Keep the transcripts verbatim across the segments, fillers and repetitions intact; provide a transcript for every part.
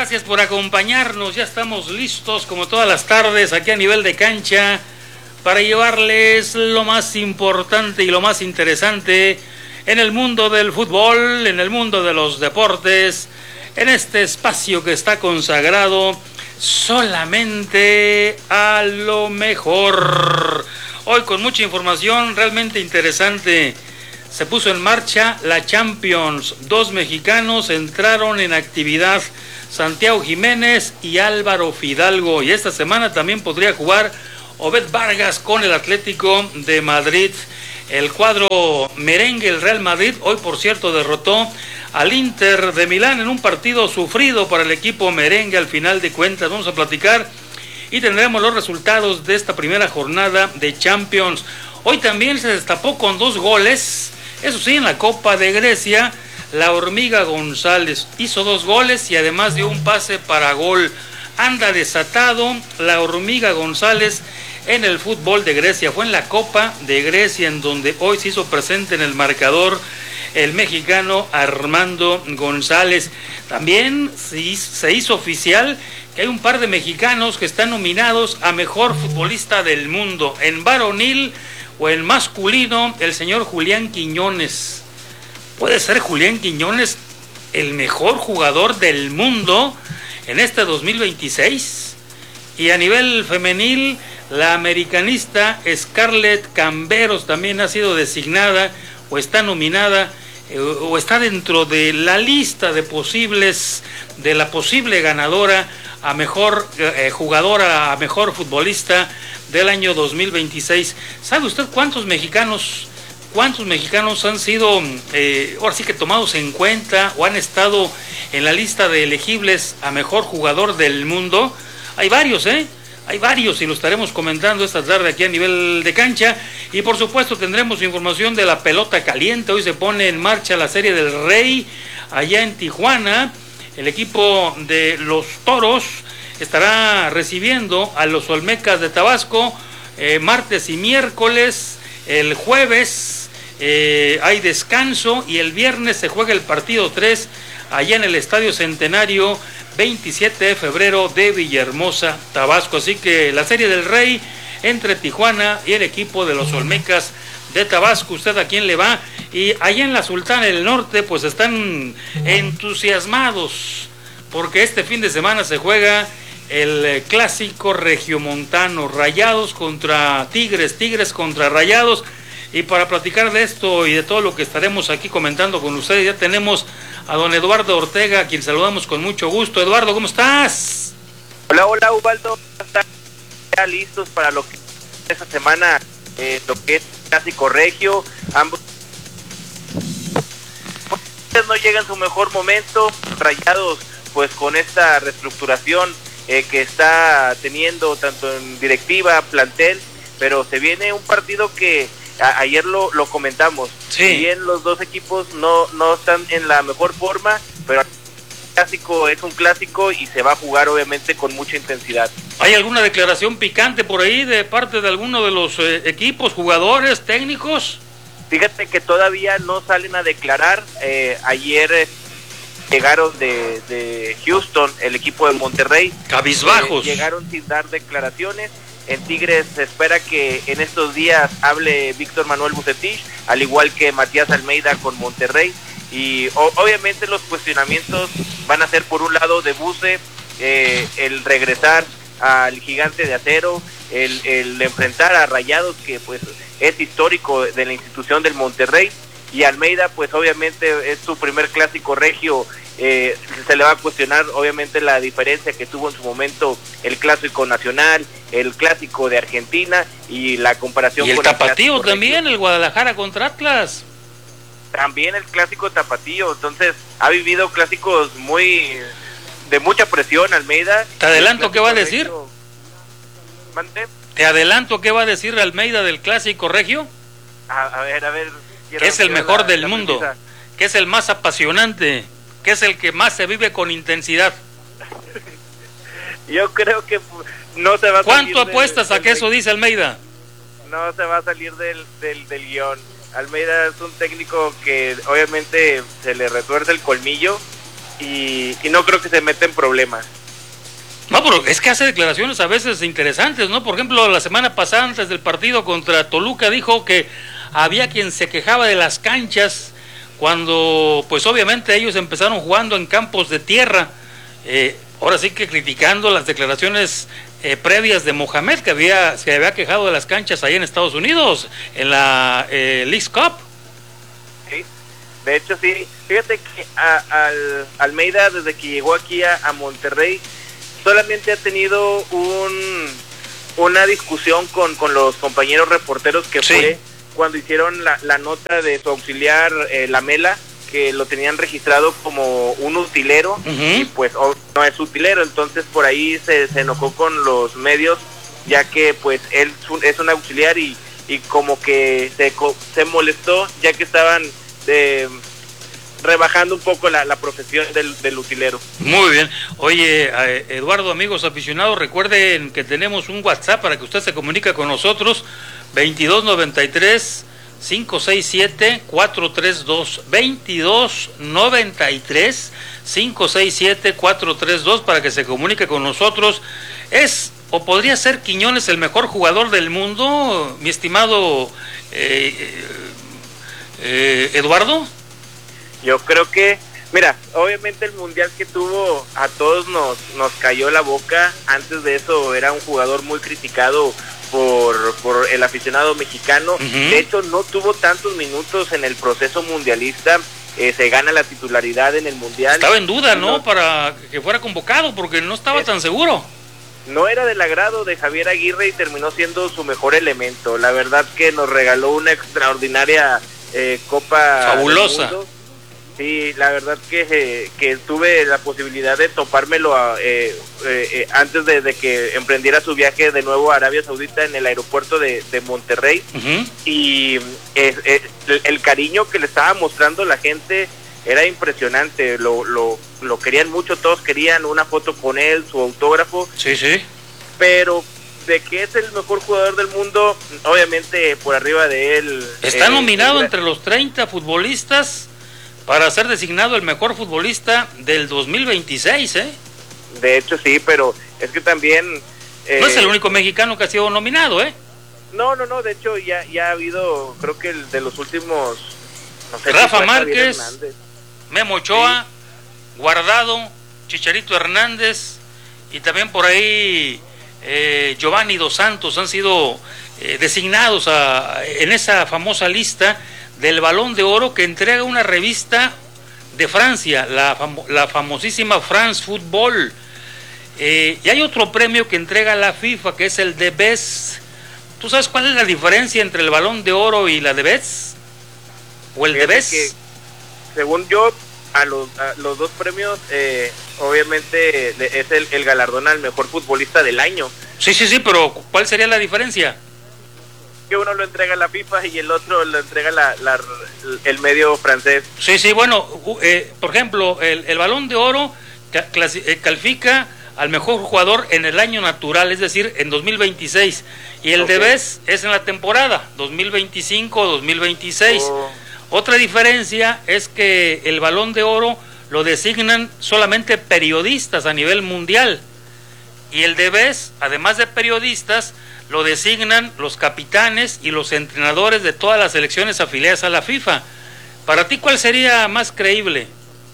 Gracias por acompañarnos. Ya estamos listos como todas las tardes aquí a nivel de cancha para llevarles lo más importante y lo más interesante en el mundo del fútbol, en el mundo de los deportes, en este espacio que está consagrado solamente a lo mejor. Hoy con mucha información realmente interesante. Se puso en marcha la Champions. Dos mexicanos entraron en actividad, Santiago Jiménez y Álvaro Fidalgo. Y esta semana también podría jugar Obed Vargas con el Atlético de Madrid. El cuadro merengue, el Real Madrid, hoy por cierto derrotó al Inter de Milán en un partido sufrido para el equipo merengue. Al final de cuentas vamos a platicar y tendremos los resultados de esta primera jornada de Champions. Hoy también se destapó con dos goles, eso sí, en la Copa de Grecia. La Hormiga González hizo dos goles y además dio un pase para gol. Anda desatado la Hormiga González en el fútbol de Grecia. Fue en la Copa de Grecia en donde hoy se hizo presente en el marcador el mexicano Armando González. También se hizo oficial que hay un par de mexicanos que están nominados a mejor futbolista del mundo. En varonil o en masculino, el señor Julián Quiñones. ¿Puede ser Julián Quiñones el mejor jugador del mundo en este dos mil veintiséis? Y a nivel femenil, la americanista Scarlett Camberos también ha sido designada o está nominada eh, o está dentro de la lista de posibles, de la posible ganadora a mejor eh, jugadora, a mejor futbolista del año dos mil veintiséis. ¿Sabe usted cuántos mexicanos, cuántos mexicanos han sido eh, ahora sí que tomados en cuenta o han estado en la lista de elegibles a mejor jugador del mundo? Hay varios, ¿eh? Hay varios y lo estaremos comentando esta tarde aquí a nivel de cancha. Y por supuesto tendremos información de la pelota caliente. Hoy se pone en marcha la Serie del Rey allá en Tijuana. El equipo de los Toros estará recibiendo a los Olmecas de Tabasco eh, martes y miércoles. El jueves eh, hay descanso y el viernes se juega el partido tres allá en el Estadio Centenario, veintisiete de febrero de Villahermosa, Tabasco. Así que la Serie del Rey entre Tijuana y el equipo de los Olmecas de Tabasco. ¿Usted a quién le va? Y allá en la Sultana del Norte pues están entusiasmados porque este fin de semana se juega el clásico regiomontano, Rayados contra Tigres, Tigres contra Rayados. Y para platicar de esto y de todo lo que estaremos aquí comentando con ustedes, ya tenemos a don Eduardo Ortega, a quien saludamos con mucho gusto. Eduardo, ¿cómo estás? Hola, hola, Ubaldo. ¿Están ya listos para lo que esta semana, eh, lo que es clásico regio? Ambos no llegan en su mejor momento. Rayados, pues con esta reestructuración eh, que está teniendo tanto en directiva, plantel, pero se viene un partido que a, ayer lo, lo comentamos. Sí. Si bien los dos equipos no, no están en la mejor forma, pero el clásico es un clásico y se va a jugar obviamente con mucha intensidad. ¿Hay alguna declaración picante por ahí de parte de alguno de los eh, equipos, jugadores, técnicos? Fíjate que todavía no salen a declarar. Eh, ayer eh, llegaron de, de Houston, el equipo de Monterrey. Cabizbajos. Eh, llegaron sin dar declaraciones. En Tigres se espera que en estos días hable Víctor Manuel Bucetich, al igual que Matías Almeida con Monterrey. Y o, obviamente los cuestionamientos van a ser por un lado de Buce, eh, el regresar al Gigante de Acero, el, el enfrentar a Rayados, que pues es histórico de la institución del Monterrey, y Almeida pues obviamente es su primer clásico regio. Eh, se le va a cuestionar obviamente la diferencia que tuvo en su momento el clásico nacional, el clásico de Argentina y la comparación y el con tapatío el también, el Guadalajara contra Atlas. También el clásico tapatío. Entonces ha vivido clásicos muy de mucha presión Almeida. Te adelanto qué va a decir. Regio... Te adelanto qué va a decir Almeida del clásico regio. A, a ver, a ver. Que es el mejor la, del la mundo, premisa. Que es el más apasionante, que es el que más se vive con intensidad. Yo creo que no se va a salir. ¿Cuánto apuestas del, a que del, eso dice Almeida? No se va a salir del, del, del guión. Almeida es un técnico que obviamente se le retuerce el colmillo, y, y no creo que se meta en problemas. No, pero es que hace declaraciones a veces interesantes, ¿no? Por ejemplo, la semana pasada, antes del partido contra Toluca, dijo que había quien se quejaba de las canchas cuando, pues obviamente ellos empezaron jugando en campos de tierra. Eh, ahora sí que criticando las declaraciones eh, previas de Mohamed, que había se había quejado de las canchas ahí en Estados Unidos, en la eh, Leagues Cup. Sí, de hecho sí. Fíjate que a, al Almeida, desde que llegó aquí a, a Monterrey, solamente ha tenido un una discusión con, con los compañeros reporteros que sí. Fue cuando hicieron la, la nota de su auxiliar, eh, Lamela, que lo tenían registrado como un utilero, uh-huh. Y pues oh, no es utilero, entonces por ahí se, se enojó con los medios, ya que pues él es un auxiliar y, y como que se, se molestó, ya que estaban de... rebajando un poco la, la profesión del, del utilero. Muy bien. Oye, Eduardo, amigos aficionados, recuerden que tenemos un WhatsApp para que usted se comunique con nosotros, veintidós noventa y tres, cinco seis siete, cuatro tres dos, veintidós noventa y tres, cinco seis siete, cuatro tres dos, para que se comunique con nosotros. ¿Es o podría ser Quiñones el mejor jugador del mundo, mi estimado eh, eh, Eduardo? Yo creo que, mira, obviamente el mundial que tuvo a todos nos, nos cayó la boca. Antes de eso era un jugador muy criticado por, por el aficionado mexicano. Uh-huh. De hecho, no tuvo tantos minutos en el proceso mundialista. Eh, se gana la titularidad en el mundial. Estaba en duda, ¿no? no para que fuera convocado, porque no estaba es, tan seguro. No era del agrado de Javier Aguirre y terminó siendo su mejor elemento. La verdad que nos regaló una extraordinaria eh, Copa fabulosa. Del Mundo. Sí, la verdad que, eh, que tuve la posibilidad de topármelo a, eh, eh, antes de, de que emprendiera su viaje de nuevo a Arabia Saudita en el aeropuerto de, de Monterrey. Uh-huh. Y eh, eh, el, el cariño que le estaba mostrando la gente era impresionante, lo, lo, lo querían mucho, todos querían una foto con él, su autógrafo. Sí, sí. Pero de que es el mejor jugador del mundo, obviamente por arriba de él. Está eh, nominado el... entre los treinta futbolistas para ser designado el mejor futbolista del dos mil veintiséis, ¿eh? De hecho sí, pero es que también... Eh, no es el único mexicano que ha sido nominado, ¿eh? No, no, no, de hecho ya, ya ha habido, creo que el de los últimos... No sé, Rafa si Márquez, Memo Ochoa, sí. Guardado, Chicharito Hernández y también por ahí eh, Giovanni Dos Santos han sido eh, designados a, en esa famosa lista del Balón de Oro que entrega una revista de Francia, la, famo la famosísima France Football. Eh, y hay otro premio que entrega la FIFA, que es el The Best. ¿Tú sabes cuál es la diferencia entre el Balón de Oro y la The Best? ¿O el The Best? Que, según yo, a los, a los dos premios, eh, obviamente es el, el galardón al mejor futbolista del año. Sí, sí, sí, pero ¿cuál sería la diferencia? Que uno lo entrega la FIFA y el otro lo entrega la, la, el medio francés. Sí, sí, bueno, eh, por ejemplo, el, el Balón de Oro califica al mejor jugador en el año natural, es decir, en dos mil veintiséis, y el okay. de Best es en la temporada dos mil veinticinco dos mil veintiséis. Oh. Otra diferencia es que el Balón de Oro lo designan solamente periodistas a nivel mundial, y el de Best, además de periodistas, lo designan los capitanes y los entrenadores de todas las selecciones afiliadas a la FIFA. Para ti, ¿cuál sería más creíble?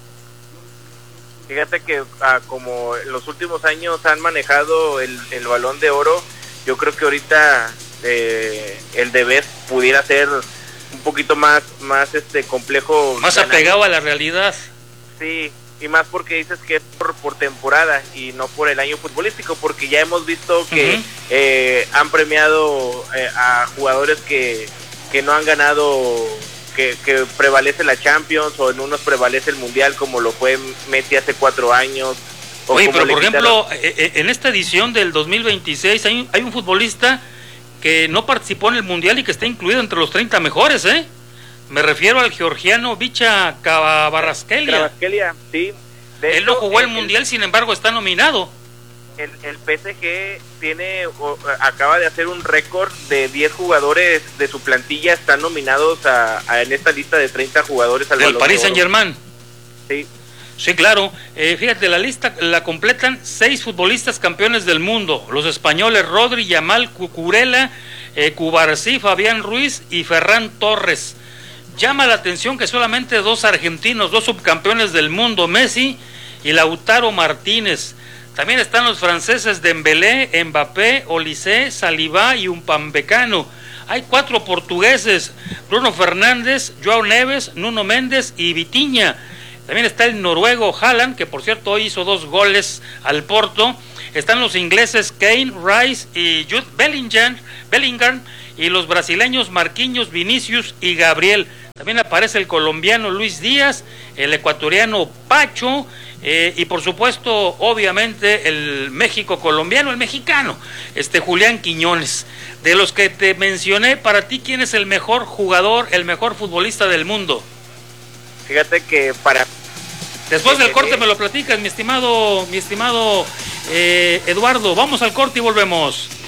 Fíjate que ah, como en los últimos años han manejado el, el Balón de Oro, yo creo que ahorita eh, el de Best pudiera ser un poquito más, más este complejo. Más ganar. Apegado a la realidad. Sí, y más porque dices que es por, por temporada y no por el año futbolístico, porque ya hemos visto que uh-huh. eh, han premiado eh, a jugadores que, que no han ganado, que, que prevalece la Champions, o en unos prevalece el Mundial, como lo fue Messi hace cuatro años. Oye, pero por ejemplo, en esta edición del dos mil veintiséis hay, hay un futbolista que no participó en el Mundial y que está incluido entre los treinta mejores, ¿eh? Me refiero al georgiano Vicha Kvaratskhelia. Kvaratskhelia, sí. De Él hecho, no jugó el, el Mundial, el, sin embargo está nominado. El, el P S G tiene, o, acaba de hacer un récord de diez jugadores de su plantilla están nominados a, a en esta lista de treinta jugadores al Del Paris Saint Germain. Sí. Sí, claro. Eh, fíjate, la lista la completan seis futbolistas campeones del mundo. Los españoles Rodri, Yamal, Cucurella, eh, Cubarsí, Fabián Ruiz y Ferran Torres. Llama la atención que solamente dos argentinos, dos subcampeones del mundo, Messi y Lautaro Martínez. También están los franceses Dembélé, Mbappé, Olise, Saliba y Upamecano. Hay cuatro portugueses, Bruno Fernández, Joao Neves, Nuno Méndez y Vitinha. También está el noruego Haaland, que por cierto hoy hizo dos goles al Porto. Están los ingleses Kane, Rice y Jude Bellingham, Bellingham y los brasileños Marquinhos, Vinicius y Gabriel. También aparece el colombiano Luis Díaz, el ecuatoriano Pacho eh, y por supuesto, obviamente, el México colombiano, el mexicano, este Julián Quiñones. De los que te mencioné, para ti, ¿quién es el mejor jugador, el mejor futbolista del mundo? Fíjate que para... Después del corte me lo platicas, mi estimado, mi estimado eh, Eduardo. Vamos al corte y volvemos.